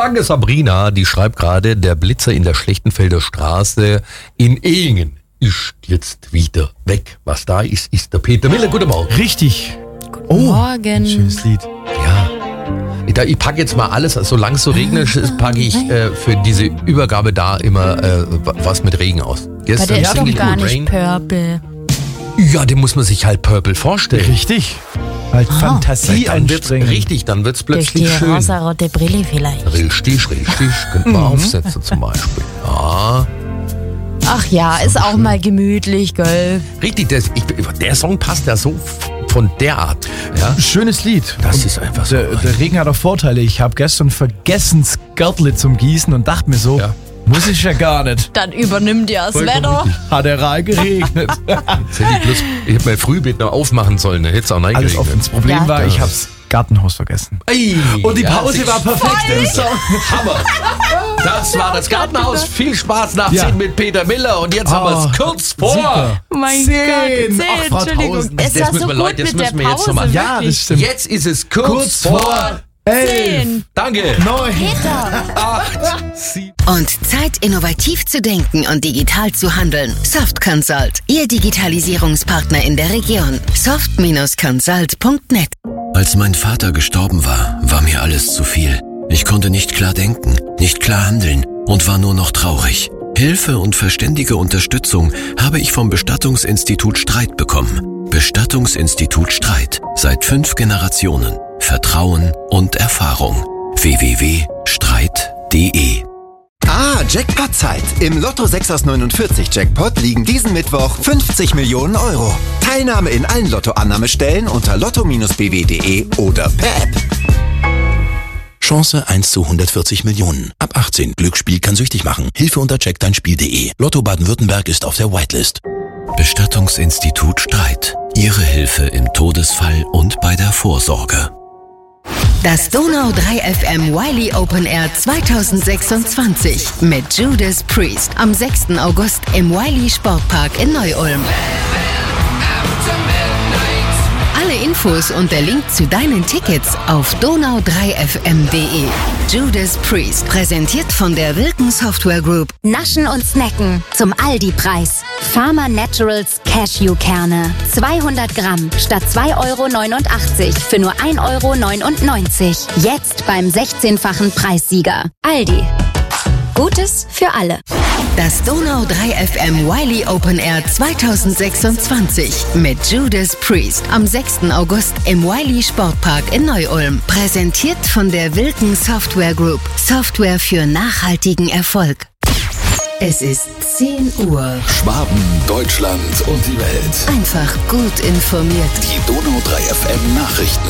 Danke, Sabrina. Die schreibt gerade, der Blitzer in der Schlechtenfelder Straße in Ehingen ist jetzt wieder weg. Was da ist, ist der Peter Miller. Guten Morgen. Richtig. Guten Morgen. Schönes Lied. Ja. Ich packe jetzt mal alles, solange es so regnerisch ist, packe ich für diese Übergabe da immer was mit Regen aus. Aber Gestern der ist doch Single gar Cool nicht Rain. Purple. Ja, den muss man sich halt Purple vorstellen. Richtig. Halt Fantasie anstrengen. Richtig, dann wird's Durch plötzlich die schön. rosarote Brille vielleicht. Richtig. Könnte man aufsetzen zum Beispiel. Ja. Ach ja, ist auch mal gemütlich, gell? Richtig, der Song passt ja so von der Art. Ja? Schönes Lied. Das ist einfach so. Der Regen hat auch Vorteile. Ich habe gestern vergessen, das Gärtle zum Gießen und dachte mir so, Ja. muss ich ja gar nicht. Dann übernimmt ja das Vollkommen Wetter. richtig. Hat er rein geregnet. Jetzt hätte ich hätte mein Frühbeet noch aufmachen sollen, dann hätte es auch Alles reingeregnet. offen. Das Problem Ja. war, ich hab's Gartenhaus vergessen. Ey, Und die ja, Pause sich- war perfekt. Hammer. Das war das Gartenhaus. Viel Spaß nach Ja. 10 mit Peter Miller. Und jetzt haben wir es kurz vor. Super. Mein 10. Gott, Ach, Frau Entschuldigung. Tausend. Es Das war müssen so wir, gut Leute, das mit der müssen wir jetzt Pause, noch machen. Ja, wirklich. das stimmt. Jetzt ist es kurz vor 11, Danke. 9, Peter. 8, 7. Und Zeit, innovativ zu denken und digital zu handeln. Soft Consult, Ihr Digitalisierungspartner in der Region. soft-consult.net. Als mein Vater gestorben war, war mir alles zu viel. Ich konnte nicht klar denken, nicht klar handeln und war nur noch traurig. Hilfe und verständige Unterstützung habe ich vom Bestattungsinstitut Streit bekommen. Bestattungsinstitut Streit. Seit 5 Generationen. Vertrauen und Erfahrung. www.streit.de. Jackpot-Zeit. Im Lotto 6 aus 49 Jackpot liegen diesen Mittwoch 50 Millionen Euro. Teilnahme in allen Lottoannahmestellen unter lotto-bw.de oder per App. Chance 1 zu 140 Millionen. Ab 18. Glücksspiel kann süchtig machen. Hilfe unter checkdeinspiel.de. Lotto Baden-Württemberg ist auf der Whitelist. Bestattungsinstitut Streit. Ihre Hilfe im Todesfall und bei der Vorsorge. Das Donau 3 FM Wiley Open Air 2026 mit Judas Priest am 6. August im Wiley Sportpark in Neu-Ulm. Alle Infos und der Link zu deinen Tickets auf donau3fm.de. Judas Priest, präsentiert von der Wilken Software Group. Naschen und Snacken zum Aldi-Preis. Farmer Naturals Cashewkerne. 200 Gramm statt 2,89 € für nur 1,99 €. Jetzt beim 16-fachen Preissieger. Aldi. Gutes für alle. Das Donau 3 FM Wiley Open Air 2026 mit Judas Priest am 6. August im Wiley Sportpark in Neu-Ulm. Präsentiert von der Wilken Software Group. Software für nachhaltigen Erfolg. Es ist 10 Uhr. Schwaben, Deutschland und die Welt. Einfach gut informiert. Die Donau 3 FM Nachrichten.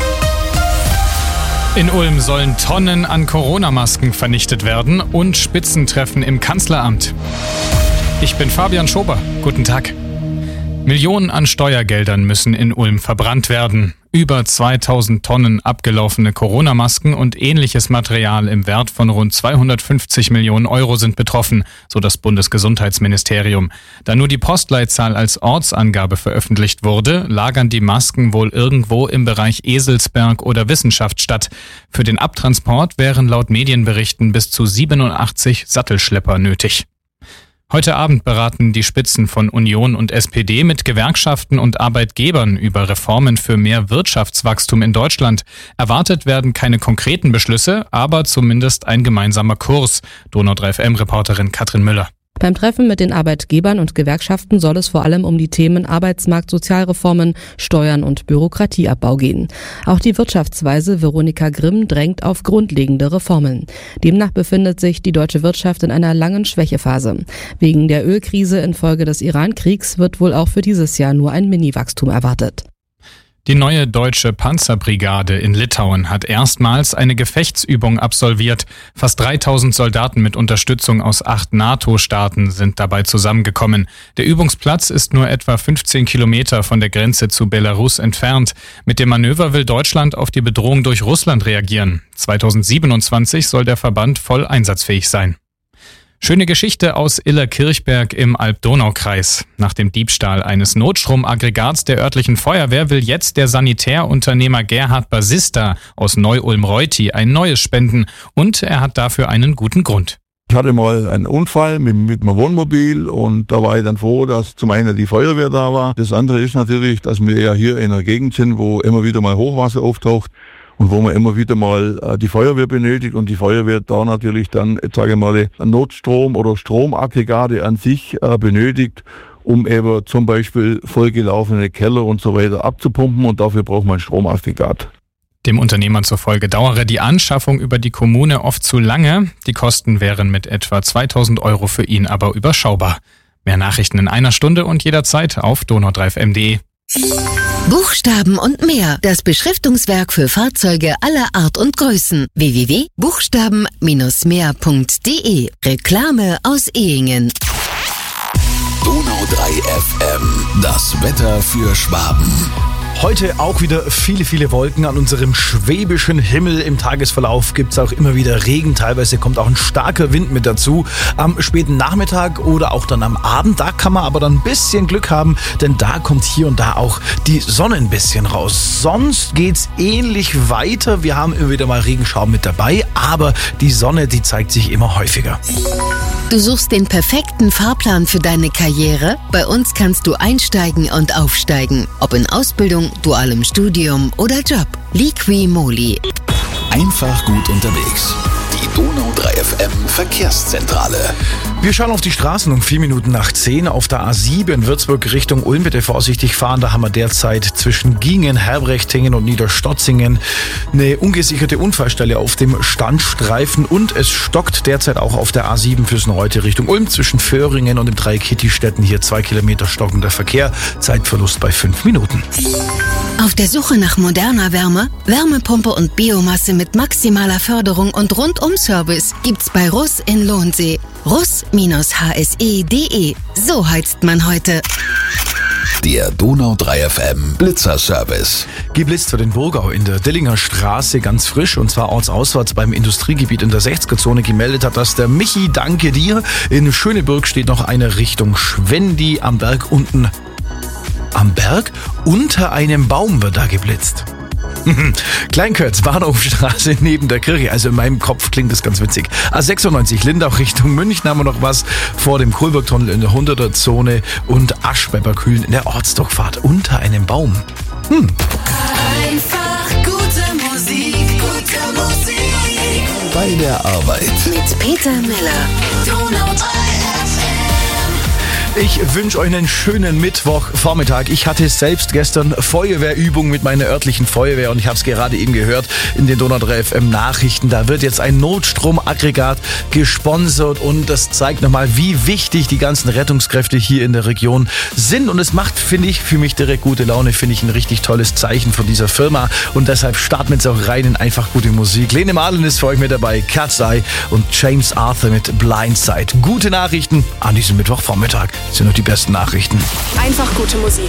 In Ulm sollen Tonnen an Corona-Masken vernichtet werden und Spitzentreffen im Kanzleramt. Ich bin Fabian Schober. Guten Tag. Millionen an Steuergeldern müssen in Ulm verbrannt werden. Über 2000 Tonnen abgelaufene Corona-Masken und ähnliches Material im Wert von rund 250 Millionen Euro sind betroffen, so das Bundesgesundheitsministerium. Da nur die Postleitzahl als Ortsangabe veröffentlicht wurde, lagern die Masken wohl irgendwo im Bereich Eselsberg oder Wissenschaftsstadt. Für den Abtransport wären laut Medienberichten bis zu 87 Sattelschlepper nötig. Heute Abend beraten die Spitzen von Union und SPD mit Gewerkschaften und Arbeitgebern über Reformen für mehr Wirtschaftswachstum in Deutschland. Erwartet werden keine konkreten Beschlüsse, aber zumindest ein gemeinsamer Kurs. Donau 3 FM-Reporterin Katrin Müller. Beim Treffen mit den Arbeitgebern und Gewerkschaften soll es vor allem um die Themen Arbeitsmarkt, Sozialreformen, Steuern und Bürokratieabbau gehen. Auch die Wirtschaftsweise Veronika Grimm drängt auf grundlegende Reformen. Demnach befindet sich die deutsche Wirtschaft in einer langen Schwächephase. Wegen der Ölkrise infolge des Iran-Kriegs wird wohl auch für dieses Jahr nur ein Mini-Wachstum erwartet. Die neue deutsche Panzerbrigade in Litauen hat erstmals eine Gefechtsübung absolviert. Fast 3000 Soldaten mit Unterstützung aus 8 NATO-Staaten sind dabei zusammengekommen. Der Übungsplatz ist nur etwa 15 Kilometer von der Grenze zu Belarus entfernt. Mit dem Manöver will Deutschland auf die Bedrohung durch Russland reagieren. 2027 soll der Verband voll einsatzfähig sein. Schöne Geschichte aus Illerkirchberg im Alb-Donau-Kreis. Nach dem Diebstahl eines Notstromaggregats der örtlichen Feuerwehr will jetzt der Sanitärunternehmer Gerhard Basista aus Neu-Ulm-Reuthi ein neues spenden und er hat dafür einen guten Grund. Ich hatte mal einen Unfall mit meinem Wohnmobil und da war ich dann froh, dass zum einen die Feuerwehr da war. Das andere ist natürlich, dass wir ja hier in einer Gegend sind, wo immer wieder mal Hochwasser auftaucht. Und wo man immer wieder mal die Feuerwehr benötigt und die Feuerwehr da natürlich dann, sage ich mal, Notstrom oder Stromaggregate an sich benötigt, um eben zum Beispiel vollgelaufene Keller und so weiter abzupumpen und dafür braucht man ein Stromaggregat. Dem Unternehmer zufolge dauere die Anschaffung über die Kommune oft zu lange. Die Kosten wären mit etwa 2.000 € für ihn aber überschaubar. Mehr Nachrichten in einer Stunde und jederzeit auf donau3fm.de. Buchstaben und mehr. Das Beschriftungswerk für Fahrzeuge aller Art und Größen. www.buchstaben-mehr.de. Reklame aus Ehingen. Donau 3 FM. Das Wetter für Schwaben. Heute auch wieder viele Wolken an unserem schwäbischen Himmel. Im Tagesverlauf gibt es auch immer wieder Regen. Teilweise kommt auch ein starker Wind mit dazu. Am späten Nachmittag oder auch dann am Abend, da kann man aber dann ein bisschen Glück haben, denn da kommt hier und da auch die Sonne ein bisschen raus. Sonst geht's ähnlich weiter. Wir haben immer wieder mal Regenschauer mit dabei, aber die Sonne, die zeigt sich immer häufiger. Du suchst den perfekten Fahrplan für deine Karriere? Bei uns kannst du einsteigen und aufsteigen. Ob in Ausbildung, dualem Studium oder Job. Liqui Moly. Einfach gut unterwegs. Die Donau 3 FM Verkehrszentrale. Wir schauen auf die Straßen um 10:04 auf der A7 in Würzburg Richtung Ulm. Bitte vorsichtig fahren, da haben wir derzeit zwischen Gingen, Herbrechtingen und Niederstotzingen eine ungesicherte Unfallstelle auf dem Standstreifen und es stockt derzeit auch auf der A7 Füssen-Reute Richtung Ulm zwischen Föhringen und dem Dreieck Kittistetten. Hier 2 Kilometer stockender Verkehr, Zeitverlust bei 5 Minuten. Auf der Suche nach moderner Wärme, Wärmepumpe und Biomasse mit maximaler Förderung und Rundum-Service gibt's bei Russ in Lohnsee. Russ-hse.de. So heizt man heute. Der Donau 3 FM Blitzerservice. Geblitzt für den Burgau in der Dillinger Straße ganz frisch und zwar ortsauswärts beim Industriegebiet in der 60er-Zone gemeldet hat, dass der Michi, danke dir. In Schöneburg steht noch eine Richtung Schwendi am Berg unten. Am Berg? Unter einem Baum wird da geblitzt. Kleinkötz, Bahnhofstraße neben der Kirche. Also in meinem Kopf klingt das ganz witzig. A96 Lindau Richtung München haben wir noch was vor dem Kohlbergtunnel in der 100er-Zone und Aschweiberkühlen in der Ortsdurchfahrt unter einem Baum. Einfach gute Musik, gute Musik. Bei der Arbeit. Mit Peter Miller. Donau 3 FM. Ich wünsche euch einen schönen Mittwochvormittag. Ich hatte selbst gestern Feuerwehrübung mit meiner örtlichen Feuerwehr und ich habe es gerade eben gehört in den Donau 3 FM Nachrichten. Da wird jetzt ein Notstromaggregat gesponsert und das zeigt nochmal, wie wichtig die ganzen Rettungskräfte hier in der Region sind. Und es macht, finde ich, für mich direkt gute Laune, finde ich ein richtig tolles Zeichen von dieser Firma. Und deshalb starten wir jetzt auch rein in einfach gute Musik. Lene Marlin ist für euch mit dabei, Cat's Eye und James Arthur mit Blindside. Gute Nachrichten an diesem Mittwochvormittag. Das sind noch die besten Nachrichten. Einfach gute Musik.